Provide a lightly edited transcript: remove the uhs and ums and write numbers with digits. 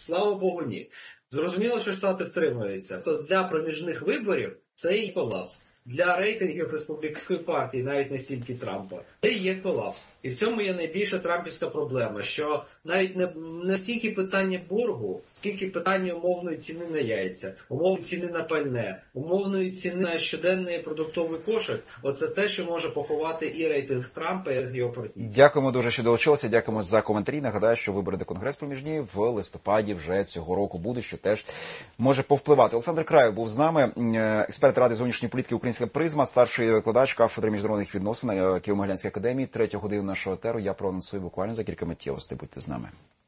Слава Богу, ні. Зрозуміло, що Штати втримуються. То для проміжних виборів це і колапс. Для рейтингів республіканської партії, навіть не стільки Трампа, це є колапс. І в цьому є найбільша трампівська проблема, що навіть не стільки питання боргу, скільки питання умовної ціни на яйця, умовної ціни на пальне, умовної ціни на щоденний продуктовий кошик. Оце те, що може поховати і рейтинг Трампа, і його партії. Дякуємо дуже, що долучилися. Дякуємо за коментарі. Нагадаю, що вибори до Конгрес проміжні в листопаді вже цього року будуть, що теж може повпливати. Олександр Краєв був з нами, експерт Ради зовнішньої політики «Українська призма», старший викладач кафедри міжнародних відносин Києво-Могилянської академії. 3 годину нашого етеру я проанонсую буквально за кілька миттєвостей. Будьте з нами.